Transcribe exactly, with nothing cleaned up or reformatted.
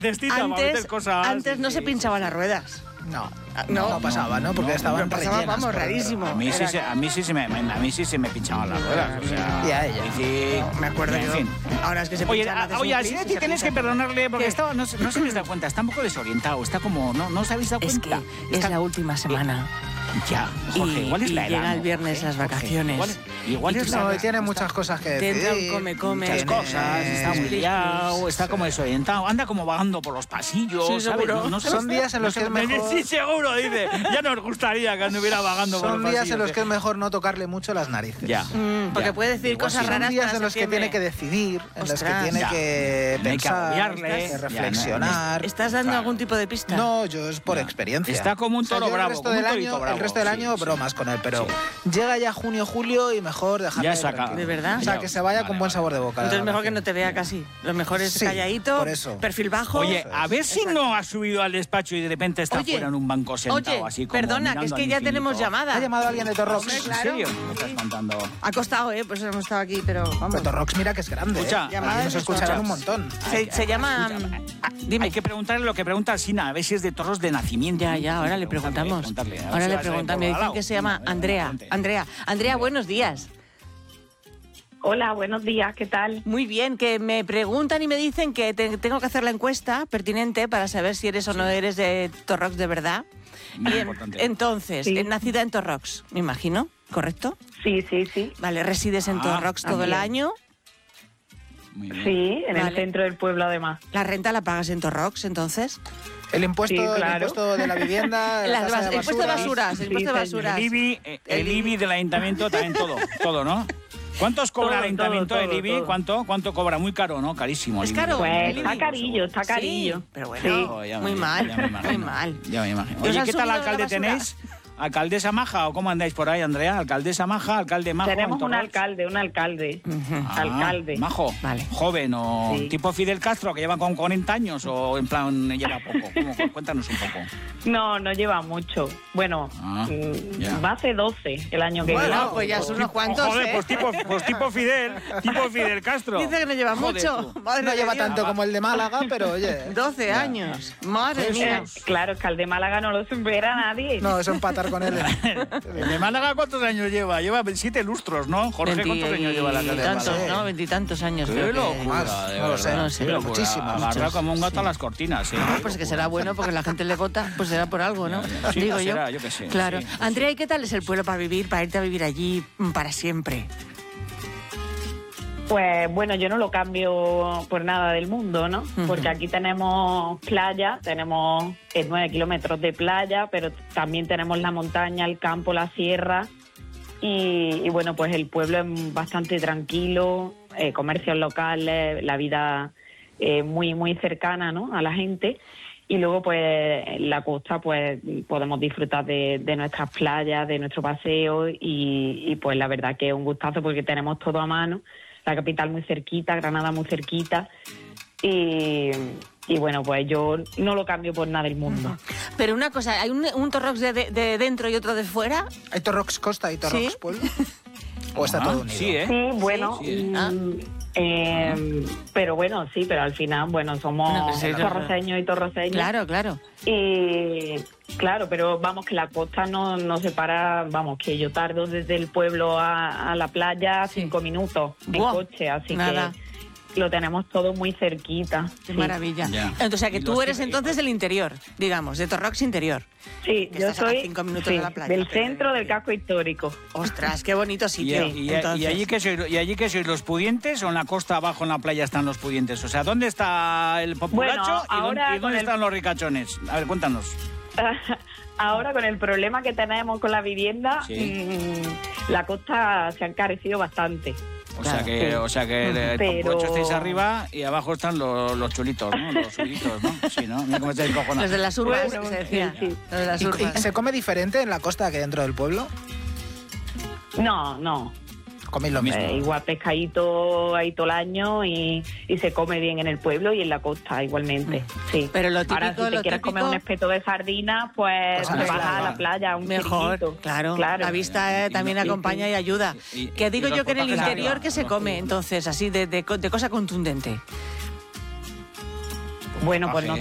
Antes, cosas, antes no sí, se pinchaban sí, las ruedas. No, no, no pasaba, ¿no? Porque no, estaban no pasaba, rellenas. Vamos, rarísimo. A mí, sí, se, a, mí sí se me, a mí sí se me pinchaban las ruedas. O sea, ya, ya. Sí, no, me acuerdo en yo. Fin. Ahora es que se Oye, pinchan. A, oye, así si tienes que perdonarle porque estaba, no, no se les da cuenta, está un poco desorientado, está como, no, no os habéis dado es cuenta. Que está... Es la última semana. Ya, Jorge, y, igual es la y llega el viernes Jorge, las vacaciones. Jorge, igual, igual es no, la... tiene está, muchas cosas que decir. Tendrá un come, come. Muchas cosas, está muy liado, está como desorientado, anda como vagando por los pasillos, sí, ¿sabes? Seguro. No, no Son días en los que es mejor... Sí, seguro, dice. Ya nos gustaría que anduviera vagando por los pasillos. Son días en los que es mejor no tocarle mucho las narices. Ya. Mm, porque ya. puede decir igual cosas sí. raras. Son días en los septiembre. que tiene que decidir, en los que tiene ya. que pensar, hay que, que reflexionar. ¿Estás dando claro. algún tipo de pista? No, yo es por ya. experiencia. Está como un toro o sea, bravo. El resto del año, bravo. el resto del año sí, bromas sí. con él, pero sí. llega ya junio, julio y mejor dejarle ya saca. tranquilo. ¿De verdad? O sea, que se vaya vale, con buen vale. sabor de boca. Entonces mejor que no te vea casi. Lo mejor es sí, calladito, por eso. perfil bajo. Oye, a ver si Exacto. no ha subido al despacho y de repente está Oye, fuera en un banco sentado oye, así como perdona, que es que ya infinito. tenemos llamada. ¿Ha llamado alguien de Torrox? Hombre, ¿En claro. serio? ¿Me estás contando? Ha costado, ¿eh? Pues hemos estado aquí, pero vamos. Pero Torrox mira que es grande. Escucha, ¿eh? Aquí nos escucharán un montón. Se, se llama... Dime. Hay que preguntarle lo que pregunta Sina, a ver si es de toros de nacimiento. Ya, ya, ahora le preguntamos. Preguntarle, preguntarle, Ahora si le va a saber preguntamos. por Me al dicen lado. que se llama Venga, Andrea. adelante. Andrea, Andrea, buenos días. Hola, buenos días, ¿qué tal? Muy bien, que me preguntan y me dicen que te, tengo que hacer la encuesta pertinente para saber si eres o no eres de Torrox de verdad. Muy Y en- importante. entonces, Sí. nacida en Torrox, me imagino, ¿correcto? Sí, sí, sí. Vale, resides en Ah, Torrox todo el también. año. Muy bien. Sí, en Vale. el centro del pueblo además. ¿La renta la pagas en Torrox, entonces? El impuesto, Sí, el claro. impuesto de la vivienda, la Las tasa bas- de el impuesto de basura. basuras, el impuesto de Sí, señor. basuras. El IBI, eh, el El IBI del ayuntamiento también todo, todo, ¿no? ¿Cuántos cobra Todo, el ayuntamiento todo, el IBI? todo. ¿Cuánto, ¿Cuánto cobra? Muy caro, ¿no? Carísimo. el ¿Es IBI. caro? Pues el está IBI. carillo, está carillo. Sí, pero bueno, Sí. Oh, ya me- muy mal, ya me imagino. muy mal. Ya me imagino. ¿Y os Oye, han ¿qué tal subido la alcalde basura? tenéis? ¿Alcaldesa maja o cómo andáis por ahí, Andrea? ¿Alcaldesa maja? ¿Alcalde majo? Tenemos en un Torrox? alcalde, un alcalde. Ujú. Ah, alcalde. Majo. Vale. Joven o Sí. tipo Fidel Castro que lleva con cuarenta años o en plan lleva poco. ¿Cómo? Cuéntanos un poco. No, no lleva mucho. Bueno, Ah, mm, ya. va a ser doce el año que Bueno, viene. pues ya son unos cuantos, Joder, ¿eh? pues tipo, pues tipo Fidel, tipo Fidel Castro. Dice que no lleva Joder, mucho. tú. Madre No de lleva Dios. tanto como el de Málaga, pero oye. doce Ya, años. Madre Eh, mía. claro, es que al de Málaga no lo supera nadie. No, eso empatar con él. ¿El de Málaga cuántos años lleva? Lleva siete lustros, ¿no? Jorge, ¿cuántos años lleva la alcalde de Veintitantos, Málaga? ¿no? Veintitantos años. Qué creo que- locura, Más, de no lo verdad. sé, no sé. Qué locura. muchísimos, Agarra muchos, como un gato sí. a las cortinas, ¿eh? Ah, pues que será bueno porque la gente le vota, pues será por algo, ¿no? Ya, ya. Sí, Digo pues yo. será, yo qué sé, Claro. sí, pues Andrea, ¿y qué tal es el pueblo para vivir, para irte a vivir allí mm, para siempre? Pues bueno, yo no lo cambio por nada del mundo, ¿no? Ujú. Porque aquí tenemos playa, tenemos eh, nueve kilómetros de playa, pero también tenemos la montaña, el campo, la sierra. Y, y bueno, pues el pueblo es bastante tranquilo, eh, comercios locales, la vida eh, muy, muy cercana, ¿no? A la gente. Y luego, pues, en la costa, pues, podemos disfrutar de, de nuestras playas, de nuestro paseo y, y, pues, la verdad que es un gustazo porque tenemos todo a mano. La capital muy cerquita, Granada muy cerquita. Y, y bueno, pues yo no lo cambio por nada del mundo. Pero una cosa, ¿hay un, un Torrox de, de- de dentro y otro de fuera? ¿Hay Torrox Costa y Torrox Sí. Pueblo? ¿O está Ah, todo unido? Sí, ¿eh? Sí, bueno, Sí. mm, Ah. eh, pero bueno, sí, pero al final, bueno, somos Bueno, que sí, claro. torroceños y torroceñas. Claro, claro. Y claro, pero vamos, que la costa no nos separa, vamos, que yo tardo desde el pueblo a, a la playa Sí. cinco minutos en Buah, coche, así nada. que lo tenemos todo muy cerquita. Qué sí. maravilla. Ya. Entonces, o sea, que Y tú los eres que- entonces del interior, digamos, de Torrox interior. Sí, Que yo estás a soy cinco minutos sí, de la playa. del centro del casco histórico. Ostras, qué bonito ¿Y, sitio. y- y- entonces. y allí que sois, ¿Y allí que sois los pudientes o en la costa abajo en la playa están los pudientes? O sea, ¿dónde está el populacho Bueno, y dónde, ahora y dónde con el- están los ricachones? A ver, cuéntanos. Ahora con el problema que tenemos con la vivienda, Sí. mmm, la costa se ha encarecido bastante. O Claro, sea que, sí. o sea que el Pero- populacho estáis arriba y abajo están los, los chulitos, ¿no? Los subitos, ¿no? Sí, ¿no? Mira cómo estáis cojonados. Los de las urbas, Bueno, que se decía. sí, sí. Los de las ¿Y, y urbas. se come diferente en la costa que dentro del pueblo? No, no. Coméis lo mismo. Eh, igual pescadito ahí todo el año y, y se come bien en el pueblo y en la costa igualmente. Sí. Pero lo típico, Ahora, si te lo quieres típico- comer un espeto de sardina, pues, Pues a te la vas a playa. la playa, a un Mejor, chiringuito. claro. Claro. La vista eh, Y- también y- acompaña y ayuda. y- y- que digo y los yo que en el potajes interior arriba, que se los come, pudientes. entonces, así, de, de co- de cosa contundente. Bueno, pues Aje.